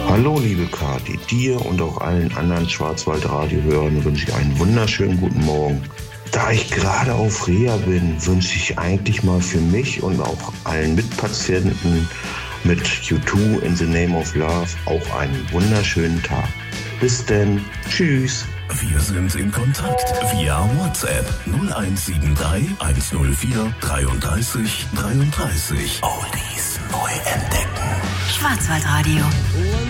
Hallo liebe Kati, dir und auch allen anderen Schwarzwald-Radio-Hörern wünsche ich einen wunderschönen guten Morgen. Da ich gerade auf Reha bin, wünsche ich eigentlich mal für mich und auch allen Mitpatienten mit U2 in the Name of Love auch einen wunderschönen Tag. Bis denn, tschüss. Wir sind in Kontakt via WhatsApp 0173 104 33 33. Oldies neu entdecken. Schwarzwaldradio.